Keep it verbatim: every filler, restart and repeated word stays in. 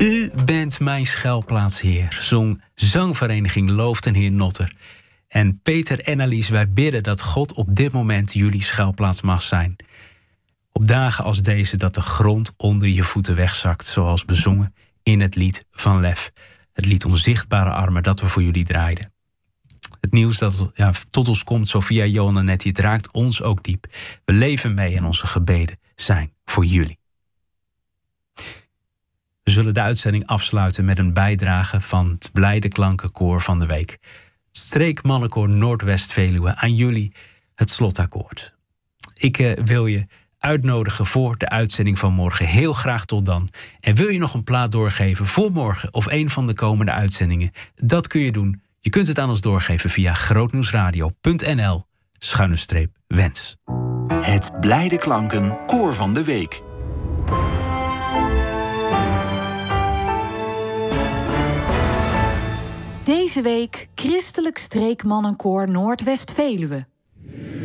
U bent mijn schuilplaats, Heer, zong zangvereniging Looft en Heer Notter. En Peter en Alice, wij bidden dat God op dit moment jullie schuilplaats mag zijn. Op dagen als deze dat de grond onder je voeten wegzakt, zoals bezongen in het lied van Lef. Het lied Onzichtbare Armen dat we voor jullie draaiden. Het nieuws dat ja, tot ons komt, zo via Johan en Nettie, het raakt ons ook diep. We leven mee en onze gebeden zijn voor jullie. We zullen de uitzending afsluiten met een bijdrage van het Blijde Klankenkoor van de week. Het Streekmannenkoor Noordwest-Veluwe, aan jullie het slotakkoord. Ik uh, wil je uitnodigen voor de uitzending van morgen. Heel graag tot dan. En wil je nog een plaat doorgeven voor morgen of een van de komende uitzendingen? Dat kun je doen. Je kunt het aan ons doorgeven via grootnieuwsradio punt n l schuine streep wens. Het Blijde Klanken Koor van de Week. Deze week Christelijk Streekmannenkoor Noordwest-Veluwe.